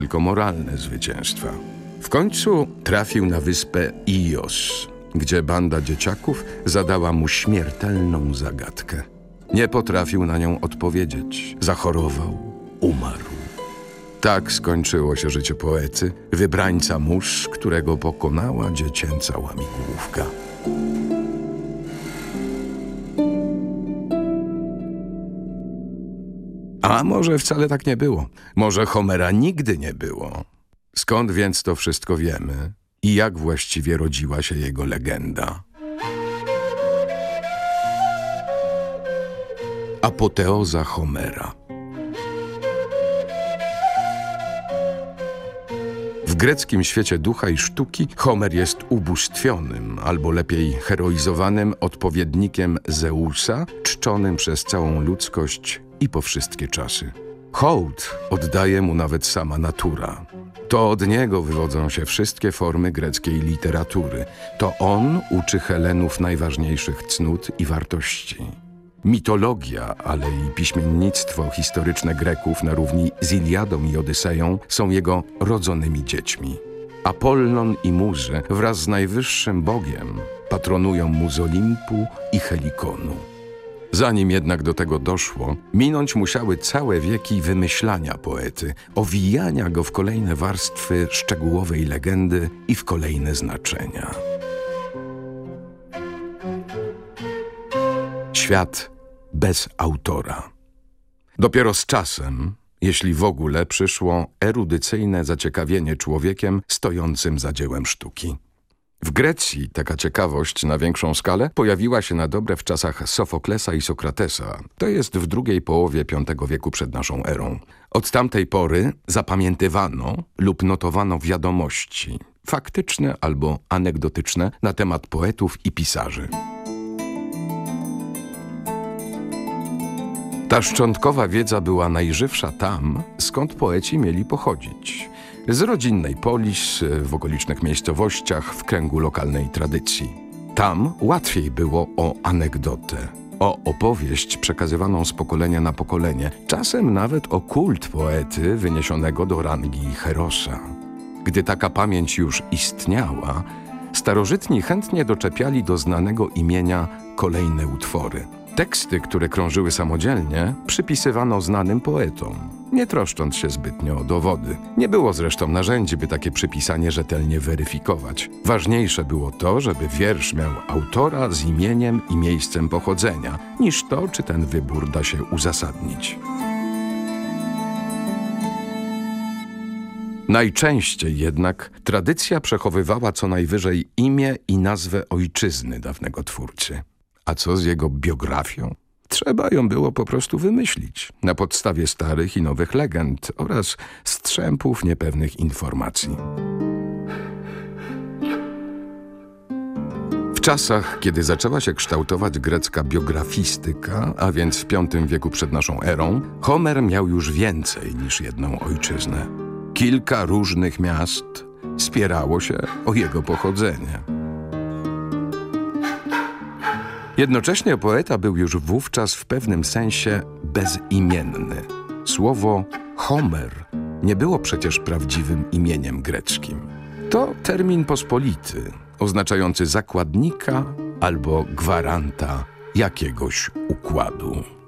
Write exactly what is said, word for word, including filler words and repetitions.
tylko moralne zwycięstwa. W końcu trafił na wyspę Ios, gdzie banda dzieciaków zadała mu śmiertelną zagadkę. Nie potrafił na nią odpowiedzieć. Zachorował, umarł. Tak skończyło się życie poety, wybrańca mórz, którego pokonała dziecięca łamigłówka. A może wcale tak nie było? Może Homera nigdy nie było? Skąd więc to wszystko wiemy? I jak właściwie rodziła się jego legenda? Apoteoza Homera. W greckim świecie ducha i sztuki Homer jest ubóstwionym, albo lepiej heroizowanym odpowiednikiem Zeusa, czczonym przez całą ludzkość i po wszystkie czasy. Hołd oddaje mu nawet sama natura. To od niego wywodzą się wszystkie formy greckiej literatury. To on uczy Helenów najważniejszych cnót i wartości. Mitologia, ale i piśmiennictwo historyczne Greków na równi z Iliadą i Odyseją są jego rodzonymi dziećmi. Apollon i Muzy wraz z najwyższym bogiem patronują mu z Olimpu i Helikonu. Zanim jednak do tego doszło, minąć musiały całe wieki wymyślania poety, owijania go w kolejne warstwy szczegółowej legendy i w kolejne znaczenia. Świat bez autora. Dopiero z czasem, jeśli w ogóle, przyszło erudycyjne zaciekawienie człowiekiem stojącym za dziełem sztuki. W Grecji taka ciekawość na większą skalę pojawiła się na dobre w czasach Sofoklesa i Sokratesa, to jest w drugiej połowie piątego wieku przed naszą erą. Od tamtej pory zapamiętywano lub notowano wiadomości, faktyczne albo anegdotyczne, na temat poetów i pisarzy. Ta szczątkowa wiedza była najżywsza tam, skąd poeci mieli pochodzić. Z rodzinnej polis, w okolicznych miejscowościach, w kręgu lokalnej tradycji. Tam łatwiej było o anegdotę, o opowieść przekazywaną z pokolenia na pokolenie, czasem nawet o kult poety wyniesionego do rangi herosa. Gdy taka pamięć już istniała, starożytni chętnie doczepiali do znanego imienia kolejne utwory. Teksty, które krążyły samodzielnie, przypisywano znanym poetom, nie troszcząc się zbytnio o dowody. Nie było zresztą narzędzi, by takie przypisanie rzetelnie weryfikować. Ważniejsze było to, żeby wiersz miał autora z imieniem i miejscem pochodzenia, niż to, czy ten wybór da się uzasadnić. Najczęściej jednak tradycja przechowywała co najwyżej imię i nazwę ojczyzny dawnego twórcy. A co z jego biografią? Trzeba ją było po prostu wymyślić na podstawie starych i nowych legend oraz strzępów niepewnych informacji. W czasach, kiedy zaczęła się kształtować grecka biografistyka, a więc w piątym wieku przed naszą erą, Homer miał już więcej niż jedną ojczyznę. Kilka różnych miast spierało się o jego pochodzenie. Jednocześnie poeta był już wówczas w pewnym sensie bezimienny. Słowo Homer nie było przecież prawdziwym imieniem greckim. To termin pospolity, oznaczający zakładnika albo gwaranta jakiegoś układu.